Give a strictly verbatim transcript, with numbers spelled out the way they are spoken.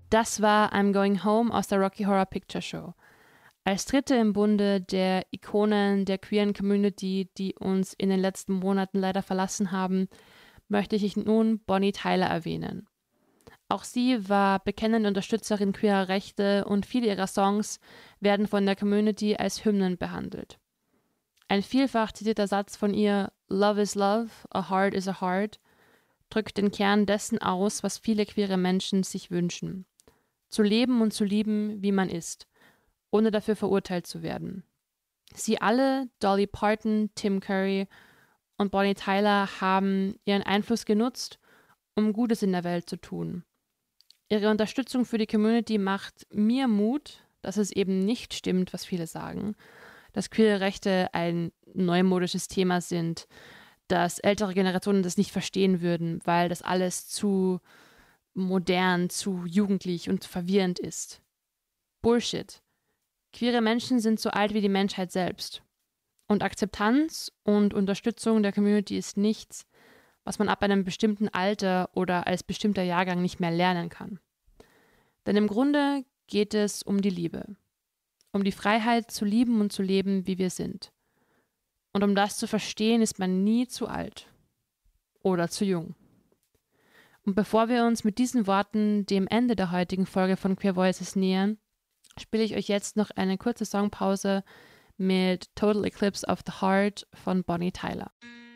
Das war I'm Going Home aus der Rocky Horror Picture Show. Als dritte im Bunde der Ikonen der queeren Community, die uns in den letzten Monaten leider verlassen haben, möchte ich nun Bonnie Tyler erwähnen. Auch sie war bekennende Unterstützerin queerer Rechte und viele ihrer Songs werden von der Community als Hymnen behandelt. Ein vielfach zitierter Satz von ihr, Love is love, a heart is a heart, drückt den Kern dessen aus, was viele queere Menschen sich wünschen. Zu leben und zu lieben, wie man ist, ohne dafür verurteilt zu werden. Sie alle, Dolly Parton, Tim Curry und Bonnie Tyler, haben ihren Einfluss genutzt, um Gutes in der Welt zu tun. Ihre Unterstützung für die Community macht mir Mut, dass es eben nicht stimmt, was viele sagen, dass queere Rechte ein neumodisches Thema sind, dass ältere Generationen das nicht verstehen würden, weil das alles zu modern, zu jugendlich und verwirrend ist. Bullshit. Queere Menschen sind so alt wie die Menschheit selbst. Und Akzeptanz und Unterstützung der Community ist nichts, was man ab einem bestimmten Alter oder als bestimmter Jahrgang nicht mehr lernen kann. Denn im Grunde geht es um die Liebe. Um die Freiheit zu lieben und zu leben, wie wir sind. Und um das zu verstehen, ist man nie zu alt. Oder zu jung. Und bevor wir uns mit diesen Worten dem Ende der heutigen Folge von Queer Voices nähern, spiele ich euch jetzt noch eine kurze Songpause mit Total Eclipse of the Heart von Bonnie Tyler.